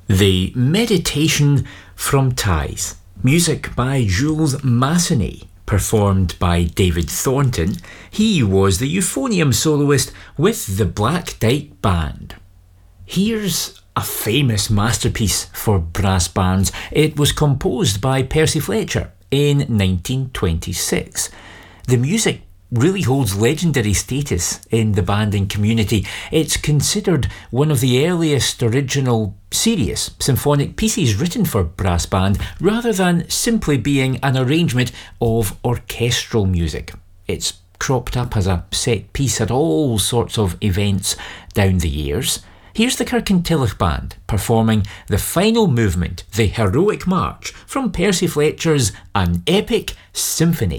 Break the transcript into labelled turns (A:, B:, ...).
A: The Meditation from Tithe, music by Jules Massenet, performed by David Thornton. He was the euphonium soloist with the Black Dyke Band. Here's a famous masterpiece for brass bands. It was composed by Percy Fletcher in 1926. The music really holds legendary status in the banding community. It's considered one of the earliest original serious symphonic pieces written for brass band, rather than simply being an arrangement of orchestral music. It's cropped up as a set piece at all sorts of events down the years. Here's the Kirkintilloch Band performing the final movement, the Heroic March, from Percy Fletcher's An Epic Symphony.